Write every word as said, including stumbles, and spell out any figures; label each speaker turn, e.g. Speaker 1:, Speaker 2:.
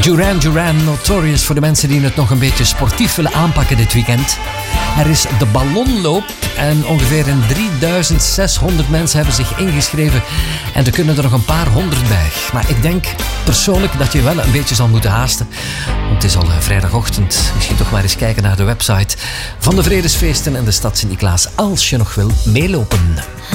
Speaker 1: Duran Duran, Notorious voor de mensen die het nog een beetje sportief willen aanpakken dit weekend. Er is de ballonloop en ongeveer een drieduizend zeshonderd mensen hebben zich ingeschreven. En er kunnen er nog een paar honderd bij. Maar ik denk persoonlijk dat je wel een beetje zal moeten haasten. Want het is al vrijdagochtend. Misschien toch maar eens kijken naar de website van de Vredesfeesten en de Stad Sint-Niklaas als je nog wil meelopen.